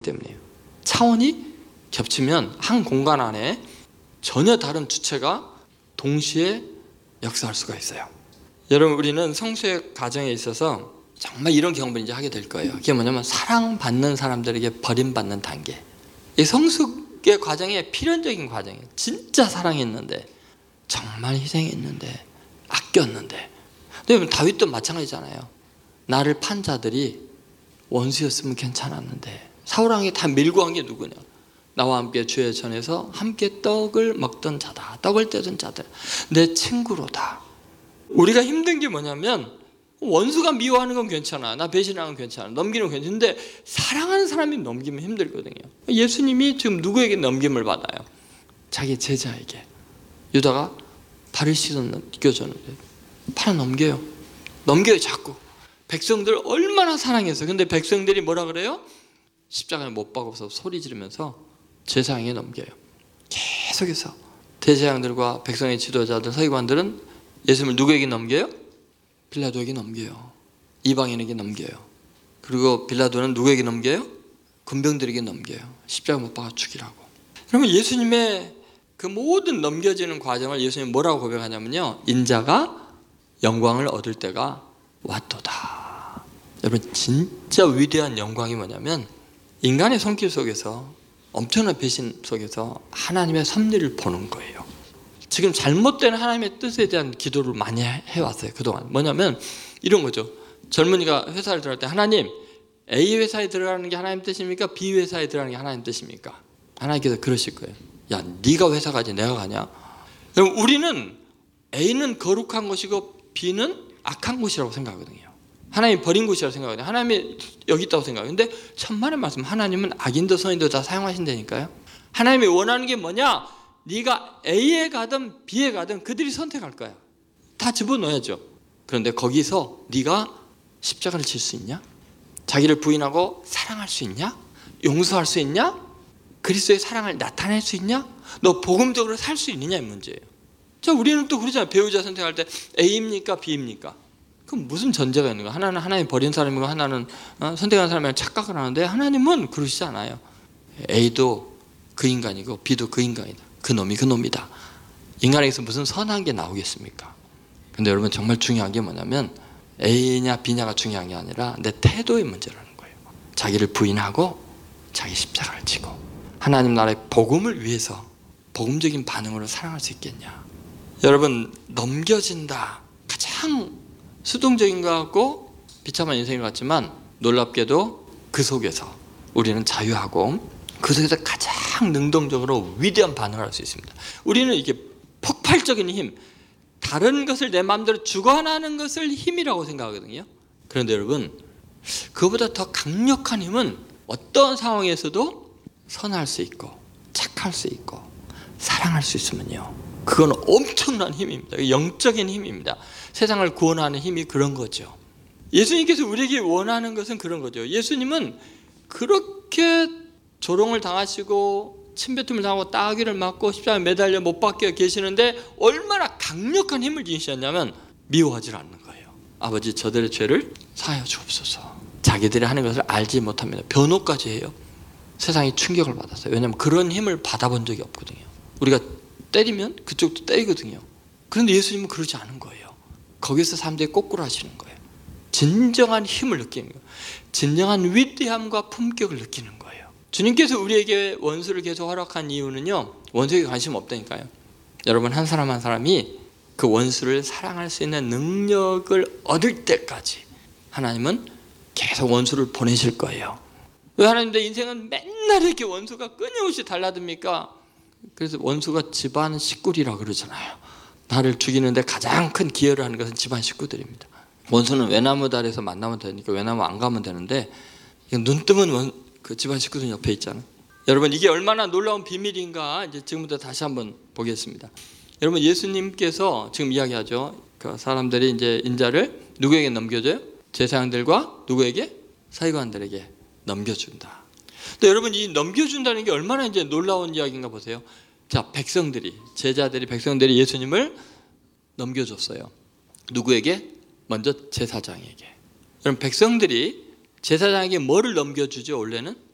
때문이에요. 차원이 겹치면 한 공간 안에 전혀 다른 주체가 동시에 역사할 수가 있어요. 여러분, 우리는 성수의 과정에 있어서 정말 이런 경험을 이제 하게 될 거예요. 그게 뭐냐면 사랑받는 사람들에게 버림받는 단계. 이 성숙의 과정이 필연적인 과정이에요. 진짜 사랑했는데, 정말 희생했는데, 아꼈는데. 근데 다윗도 마찬가지잖아요. 나를 판 자들이 원수였으면 괜찮았는데 사울 왕이 다 밀고 한 게 누구냐? 나와 함께 주의 전에서 함께 떡을 먹던 자다. 떡을 떼던 자들. 내 친구로다. 우리가 힘든 게 뭐냐면 원수가 미워하는 건 괜찮아. 나 배신하는 건 괜찮아. 넘기는 건 괜찮은데 사랑하는 사람이 넘기면 힘들거든요. 예수님이 지금 누구에게 넘김을 받아요? 자기 제자에게. 유다가 발을 씻겨줬는데 팔을 넘겨요. 넘겨요 자꾸. 백성들 얼마나 사랑했어요. 근데 백성들이 뭐라 그래요? 십자가에 못 박아서 소리 지르면서 제사장에 넘겨요. 계속해서 대제사장들과 백성의 지도자들, 서기관들은 예수님을 누구에게 넘겨요? 빌라도에게 넘겨요. 이방인에게 넘겨요. 그리고 빌라도는 누구에게 넘겨요? 군병들에게 넘겨요. 십자가 못 박아 죽이라고. 그러면 예수님의 그 모든 넘겨지는 과정을 예수님이 뭐라고 고백하냐면요, 인자가 영광을 얻을 때가 왔도다. 여러분, 진짜 위대한 영광이 뭐냐면 인간의 손길 속에서, 엄청난 배신 속에서 하나님의 섭리를 보는 거예요. 지금 잘못된 하나님의 뜻에 대한 기도를 많이 해왔어요 그동안. 뭐냐면 이런 거죠. 젊은이가 회사를 들어갈 때, 하나님, A 회사에 들어가는 게 하나님 뜻입니까? B 회사에 들어가는 게 하나님 뜻입니까? 하나님께서 그러실 거예요. 야, 네가 회사 가지 내가 가냐? 그럼 우리는 A는 거룩한 것이고 B는 악한 곳이라고 생각하거든요. 하나님이 버린 곳이라고 생각하거든요. 하나님이 여기 있다고 생각해요. 근데 천만의 말씀, 하나님은 악인도 선인도 다 사용하신다니까요. 하나님이 원하는 게 뭐냐? 네가 A에 가든 B에 가든 그들이 선택할 거야. 다 집어넣어야죠. 그런데 거기서 네가 십자가를 질 수 있냐? 자기를 부인하고 사랑할 수 있냐? 용서할 수 있냐? 그리스도의 사랑을 나타낼 수 있냐? 너 복음적으로 살 수 있느냐의 문제예요. 자, 우리는 또 그러잖아요. 배우자 선택할 때 A입니까? B입니까? 그럼 무슨 전제가 있는 거야? 하나는 하나님 버린 사람이고 하나는 선택한 사람이랑 착각을 하는데, 하나님은 그러시지 않아요. A도 그 인간이고 B도 그 인간이다. 그 놈이 그 놈이다. 인간에게서 무슨 선한 게 나오겠습니까? 근데 여러분, 정말 중요한 게 뭐냐면 A냐 B냐가 중요한 게 아니라 내 태도의 문제라는 거예요. 자기를 부인하고 자기 십자가를 지고 하나님 나라의 복음을 위해서 복음적인 반응으로 사랑할 수 있겠냐? 여러분, 넘겨진다. 가장 수동적인 것 같고 비참한 인생인 것 같지만 놀랍게도 그 속에서 우리는 자유하고 그 속에서 가장 능동적으로 위대한 반응을 할 수 있습니다. 우리는 이게 폭발적인 힘, 다른 것을 내 마음대로 주관하는 것을 힘이라고 생각하거든요. 그런데 여러분, 그보다 더 강력한 힘은 어떤 상황에서도 선할 수 있고 착할 수 있고 사랑할 수 있으면요, 그건 엄청난 힘입니다. 영적인 힘입니다. 세상을 구원하는 힘이 그런 거죠. 예수님께서 우리에게 원하는 것은 그런 거죠. 예수님은 그렇게 조롱을 당하시고 침뱉음을 당하고 따귀를 맞고 십자가에 매달려 못 박혀 계시는데 얼마나 강력한 힘을 지니셨냐면 미워하지 않는 거예요. 아버지, 저들의 죄를 사하여 주옵소서. 자기들이 하는 것을 알지 못합니다. 변호까지 해요. 세상이 충격을 받았어요. 왜냐하면 그런 힘을 받아본 적이 없거든요. 우리가 때리면 그쪽도 때리거든요. 그런데 예수님은 그러지 않은 거예요. 거기서 사람들이 거꾸로 하시는 거예요. 진정한 힘을 느끼는 거예요. 진정한 위대함과 품격을 느끼는 거예요. 주님께서 우리에게 원수를 계속 허락한 이유는요, 원수에게 관심 없다니까요. 여러분, 한 사람 한 사람이 그 원수를 사랑할 수 있는 능력을 얻을 때까지 하나님은 계속 원수를 보내실 거예요. 왜 하나님 내 인생은 맨날 이렇게 원수가 끊임없이 달라듭니까? 그래서 원수가 집안 식구리라 그러잖아요. 나를 죽이는데 가장 큰 기여를 하는 것은 집안 식구들입니다. 원수는 외나무 다리에서 만나면 되니까 외나무 안 가면 되는데, 눈 뜨면 그 집안 식구들 옆에 있잖아요. 여러분, 이게 얼마나 놀라운 비밀인가 이제 지금부터 다시 한번 보겠습니다. 여러분, 예수님께서 지금 이야기하죠. 그 사람들이 이제 인자를 누구에게 넘겨줘요? 제사장들과 누구에게? 서기관들에게 넘겨준다. 근데 여러분, 이 넘겨준다는 게 얼마나 이제 놀라운 이야기인가 보세요. 자, 백성들이 예수님을 넘겨줬어요. 누구에게? 먼저 제사장에게. 여러분, 백성들이 제사장에게 뭐를 넘겨주죠? 원래는